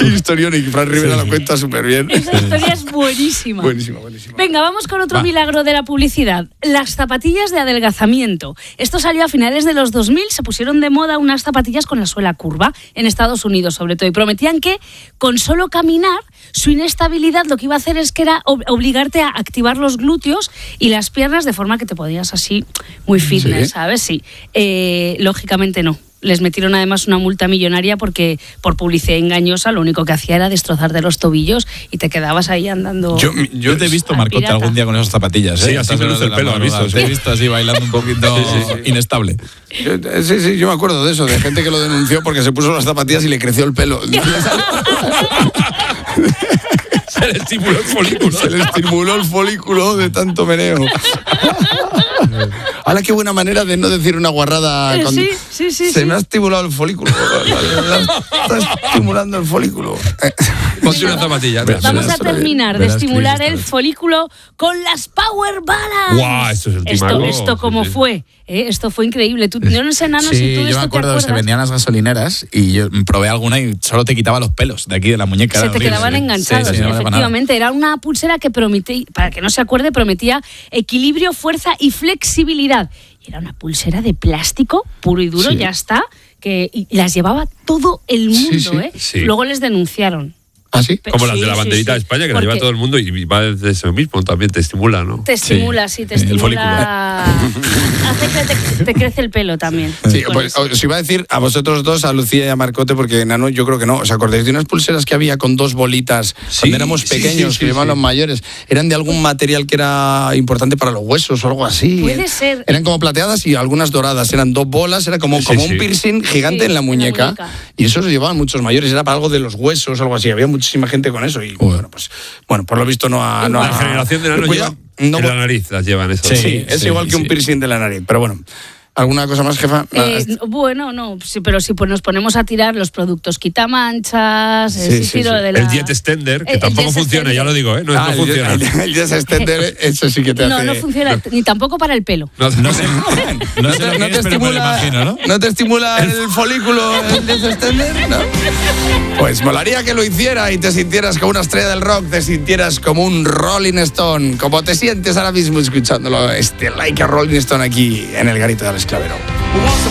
historión, y Fran Rivera lo cuenta súper bien. Esa historia es buenísima. Buenísima. Venga, vamos con otro milagro de la publicidad. Las zapatillas de adelgazamiento. Esto salió a finales de los 2000, se pusieron de moda unas zapatillas con la suela curva, en Estados Unidos sobre todo, y prometían que con solo caminar, su inestabilidad lo que iba a hacer es que era obligarte a activar los glúteos y las piernas de forma que te podías así muy fitness, ¿sí? ¿Sabes? Sí. Lógicamente no. Les metieron además una multa millonaria porque por publicidad engañosa lo único que hacía era destrozarte los tobillos y te quedabas ahí andando. Yo te he visto, Marcote, algún día con esas zapatillas. Sí, así me luce el pelo, ¿has visto? Te he visto así bailando un poquito inestable. Sí, yo me acuerdo de eso, de gente que lo denunció porque se puso las zapatillas y le creció el pelo. Se le estimuló el folículo. Se le estimuló el folículo de tanto meneo. ¡Hala, qué buena manera de no decir una guarrada! Se me ha estimulado el folículo. Está estimulando el folículo. Ponte una zapatilla. Vamos a terminar de estimular el folículo con las Power Balance. ¡Guau! Esto es el timago. Esto como fue. Esto fue increíble. Yo no sé, Nano, si tú de esto te acuerdas. Sí, yo me acuerdo, se vendían las gasolineras y yo probé alguna y solo te quitaba los pelos de aquí de la muñeca. Se te quedaban enganchados, efectivamente. Era una pulsera que prometía, para que no se acuerde, prometía equilibrio, fuerza y flexibilidad. Y era una pulsera de plástico puro y duro, ya está, y las llevaba todo el mundo, Sí. Luego les denunciaron. ¿Ah, sí? Como las de la banderita de España, que la lleva todo el mundo y va de eso mismo, también te estimula, ¿no? Te estimula, te estimula. Hace que te crece el pelo también. Sí, pues os iba a decir a vosotros dos, a Lucía y a Marcote, porque Nano, yo creo que no. ¿Os acordáis de unas pulseras que había con dos bolitas cuando éramos pequeños, que llamaban los mayores? Eran de algún material que era importante para los huesos o algo así. Puede ser. Eran como plateadas y algunas doradas. Eran dos bolas, era como un piercing gigante en la muñeca. Y eso se llevaban muchos mayores, era para algo de los huesos o algo así. Había muchísima gente con eso y bueno, por lo visto la generación de Nano lleva en la nariz, las llevan eso. Sí, es igual que un piercing de la nariz, pero bueno. ¿Alguna cosa más, jefa? Bueno, no, sí, pero si nos ponemos a tirar los productos quitamanchas, el Jet Extender, que tampoco funciona, ya lo digo, no funciona. El Jet Extender, eso sí que te hace... No funciona, ni tampoco para el pelo. No te estimula, ¿no te estimula el folículo el Jet Extender? ¿No? Pues molaría que lo hiciera y te sintieras como una estrella del rock, te sintieras como un Rolling Stone, como te sientes ahora mismo escuchándolo, Like a Rolling Stone aquí en el Garito del Esclavero.